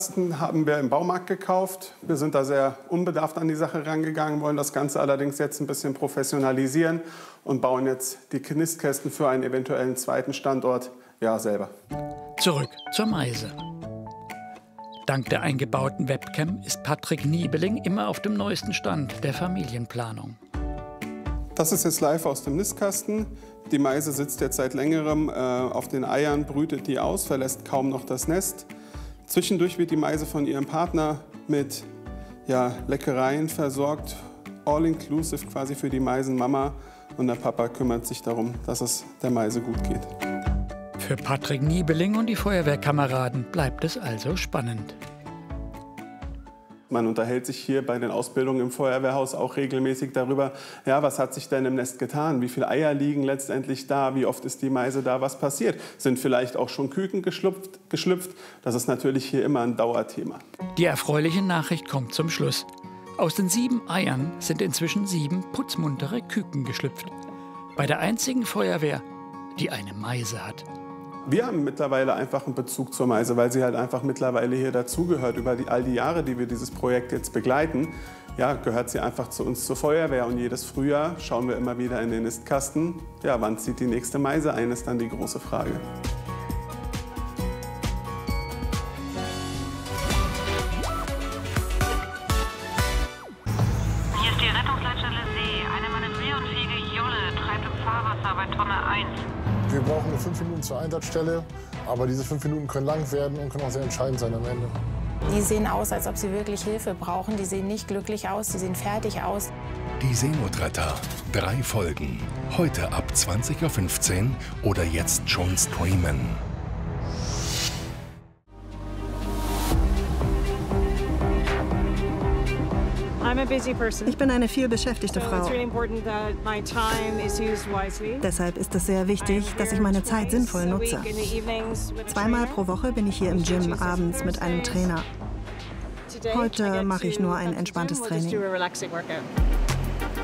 Haben wir im Baumarkt gekauft. Wir sind da sehr unbedarft an die Sache rangegangen, wollen das Ganze allerdings jetzt ein bisschen professionalisieren und bauen jetzt die Nistkästen für einen eventuellen zweiten Standort selber. Zurück zur Meise. Dank der eingebauten Webcam ist Patrick Niebeling immer auf dem neuesten Stand der Familienplanung. Das ist jetzt live aus dem Nistkasten. Die Meise sitzt jetzt seit längerem auf den Eiern, brütet die aus, verlässt kaum noch das Nest. Zwischendurch wird die Meise von ihrem Partner mit Leckereien versorgt, all-inclusive quasi für die Meisenmama. Und der Papa kümmert sich darum, dass es der Meise gut geht. Für Patrick Niebeling und die Feuerwehrkameraden bleibt es also spannend. Man unterhält sich hier bei den Ausbildungen im Feuerwehrhaus auch regelmäßig darüber, was hat sich denn im Nest getan, wie viele Eier liegen letztendlich da, wie oft ist die Meise da, was passiert. Sind vielleicht auch schon Küken geschlüpft? Das ist natürlich hier immer ein Dauerthema. Die erfreuliche Nachricht kommt zum Schluss. Aus den 7 Eiern sind inzwischen 7 putzmuntere Küken geschlüpft. Bei der einzigen Feuerwehr, die eine Meise hat. Wir haben mittlerweile einfach einen Bezug zur Meise, weil sie halt einfach mittlerweile hier dazugehört. Über all die Jahre, die wir dieses Projekt jetzt begleiten, gehört sie einfach zu uns zur Feuerwehr. Und jedes Frühjahr schauen wir immer wieder in den Nistkasten. Wann zieht die nächste Meise ein, ist dann die große Frage. Hier ist die Rettungsleitstelle See. Eine manövrierunfähige Jolle treibt im Fahrwasser bei Tonne 1. Wir brauchen nur 5 Minuten zur Einsatzstelle, aber diese 5 Minuten können lang werden und können auch sehr entscheidend sein am Ende. Die sehen aus, als ob sie wirklich Hilfe brauchen. Die sehen nicht glücklich aus, die sehen fertig aus. Die Seenotretter. 3 Folgen. Heute ab 20:15 Uhr oder jetzt schon streamen. Ich bin eine vielbeschäftigte Frau. Deshalb ist es sehr wichtig, dass ich meine Zeit sinnvoll nutze. 2-mal pro Woche bin ich hier im Gym abends mit einem Trainer. Heute mache ich nur ein entspanntes Training.